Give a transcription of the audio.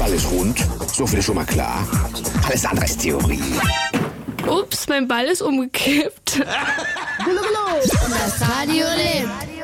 ist rund. So viel ist schon mal klar. Alles andere ist Theorie. Ups, mein Ball ist umgekippt. Das Radio lebt.